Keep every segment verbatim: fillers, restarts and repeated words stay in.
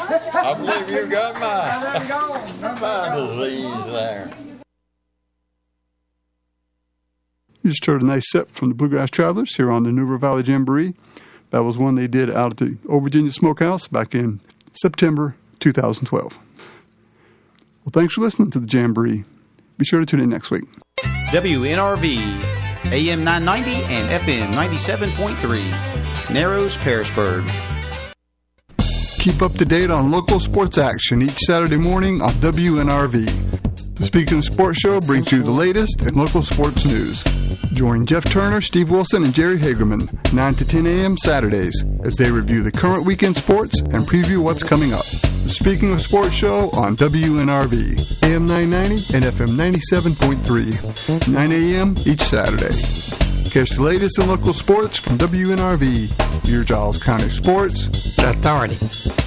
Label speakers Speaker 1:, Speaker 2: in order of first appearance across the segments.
Speaker 1: I believe you got my, my disease there.
Speaker 2: You just heard a nice set from the Bluegrass Travelers here on the New River Valley Jamboree. That was one they did out at the Old Virginia Smokehouse back in September two thousand twelve. Well, thanks for listening to the Jamboree. Be sure to tune in next week.
Speaker 3: W N R V, A M nine ninety and F M ninety-seven point three, Narrows, Pearisburg.
Speaker 2: Keep up to date on local sports action each Saturday morning on W N R V. The Speaking of Sports Show brings you the latest in local sports news. Join Jeff Turner, Steve Wilson, and Jerry Hagerman nine to ten a.m. Saturdays as they review the current weekend sports and preview what's coming up. The Speaking of Sports Show on W N R V, A M nine ninety and F M ninety-seven point three, nine a.m. each Saturday. Catch the latest in local sports from W N R V, your Giles County Sports Authority.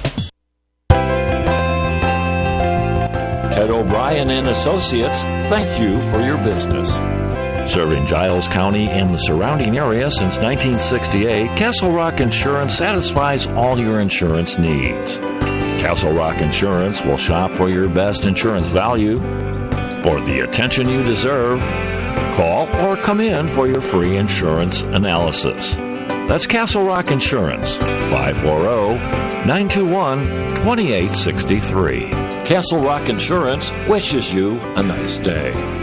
Speaker 4: Ted O'Brien and Associates, thank you for your business. Serving Giles County and the surrounding area since nineteen sixty-eight, Castle Rock Insurance satisfies all your insurance needs. Castle Rock Insurance will shop for your best insurance value. For the attention you deserve, call or come in for your free insurance analysis. That's Castle Rock Insurance, five four zero, nine two one, two eight six three. Castle Rock Insurance wishes you a nice day.